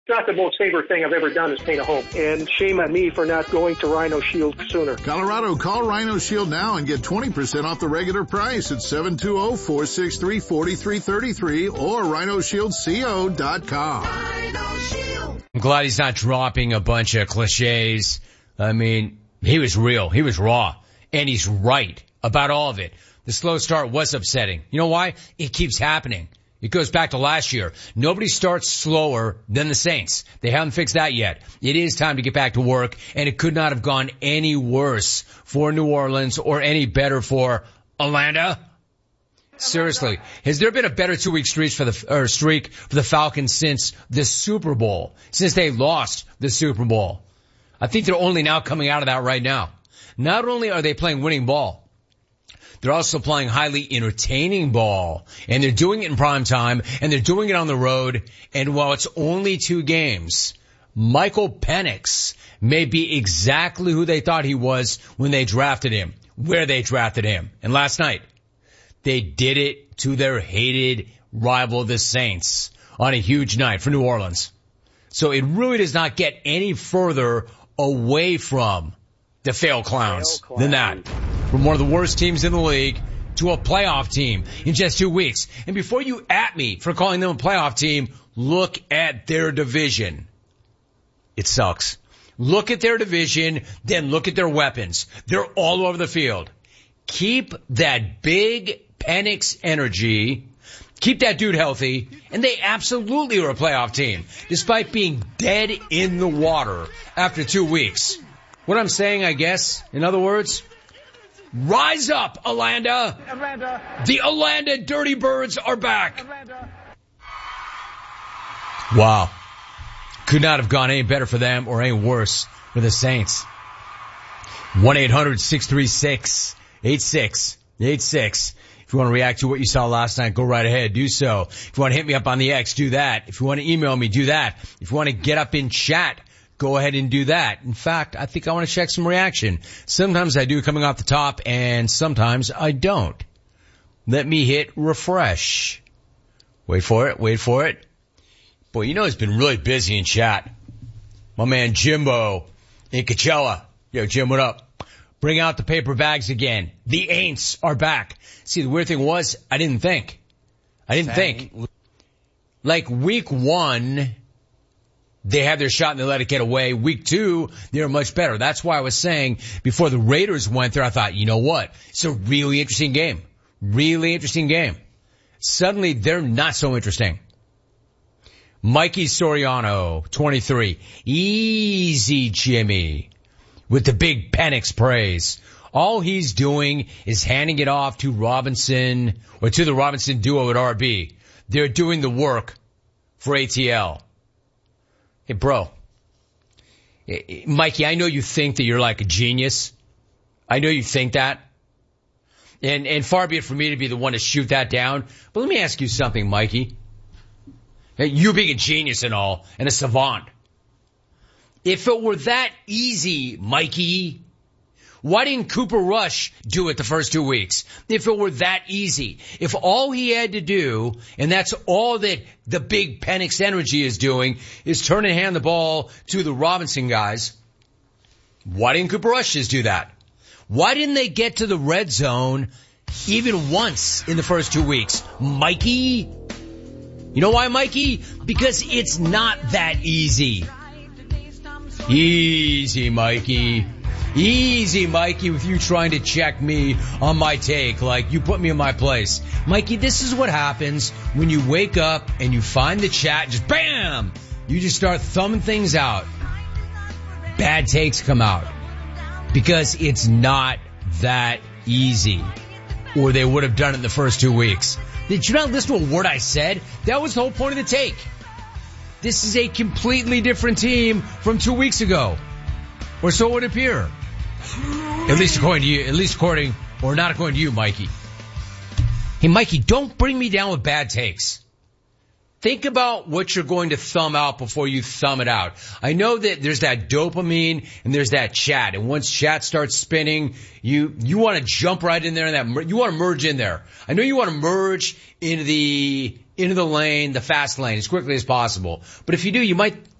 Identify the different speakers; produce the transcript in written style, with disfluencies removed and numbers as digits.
Speaker 1: not the most favorite thing I've ever done is paint a home. And shame on me for not going to Rhino Shield sooner.
Speaker 2: Colorado, call Rhino Shield now and get 20% off the regular price at 720-463-4333 or rhinoshieldco.com.
Speaker 3: Rhino Shield.
Speaker 4: I'm glad he's not dropping a bunch of cliches. I mean, he was real. He was raw. And he's right about all of it. The slow start was upsetting. You know why? It keeps happening. It goes back to last year. Nobody starts slower than the Saints. They haven't fixed that yet. It is time to get back to work, and it could not have gone any worse for New Orleans or any better for Atlanta. Seriously, has there been a better 2-week streak for the Falcons since the Super Bowl? Since they lost the Super Bowl? I think they're only now coming out of that right now. Not only are they playing winning ball, they're also playing highly entertaining ball, and they're doing it in prime time, and they're doing it on the road. And while it's only 2 games, Michael Penix may be exactly who they thought he was when they drafted him, where they drafted him. And last night, they did it to their hated rival, the Saints, on a huge night for New Orleans. So it really does not get any further away from the fail clowns than that. From one of the worst teams in the league to a playoff team in just 2 weeks. And before you at me for calling them a playoff team, look at their division. It sucks. Look at their division, then look at their weapons. They're all over the field. Keep that big Penix energy. Keep that dude healthy, and they absolutely are a playoff team, despite being dead in the water after 2 weeks. What I'm saying, I guess, in other words, rise up, Atlanta. The Atlanta Dirty Birds are back. Wow. Could not have gone any better for them or any worse for the Saints. 1-800-636-8686. If you want to react to what you saw last night, go right ahead. Do so. If you want to hit me up on the X, do that. If you want to email me, do that. If you want to get up in chat, go ahead and do that. In fact, I think I want to check some reaction. Sometimes I do coming off the top, and sometimes I don't. Let me hit refresh. Wait for it. Boy, you know it's been really busy in chat. My man Jimbo in Coachella. Yo, Jim, what up? Bring out the paper bags again. The Aints are back. See, the weird thing was, I didn't think. Like week 1, they had their shot and they let it get away. Week 2, they were much better. That's why I was saying before the Raiders went there, I thought, you know what? It's a really interesting game. Suddenly, they're not so interesting. Mikey Soriano, 23. Easy, Jimmy. With the big Penix praise. All he's doing is handing it off to Robinson, or to the Robinson duo at RB. They're doing the work for ATL. Hey, bro. Mikey, I know you think that you're like a genius. I know you think that. And far be it for me to be the one to shoot that down. But let me ask you something, Mikey. You being a genius and all, and a savant. If it were that easy, Mikey, why didn't Cooper Rush do it the first 2 weeks? If it were that easy, if all he had to do, and that's all that the big Penix energy is doing, is turn and hand the ball to the Robinson guys, why didn't Cooper Rush just do that? Why didn't they get to the red zone even once in the first 2 weeks? Mikey? You know why, Mikey? Because it's not that easy. Easy, Mikey, with you trying to check me on my take like you put me in my place. Mikey, this is what happens when you wake up and you find the chat, just bam! You just start thumbing things out. Bad takes come out. Because it's not that easy. Or they would have done it in the first 2 weeks. Did you not listen to a word I said? That was the whole point of the take. This is a completely different team from 2 weeks ago. Or so it would appear. At least according to you, or not according to you, Mikey. Hey, Mikey, don't bring me down with bad takes. Think about what you're going to thumb out before you thumb it out. I know that there's that dopamine and there's that chat. And once chat starts spinning, you want to jump right in there and you want to merge in there. I know you want to merge into the lane, the fast lane, as quickly as possible. But if you do, you might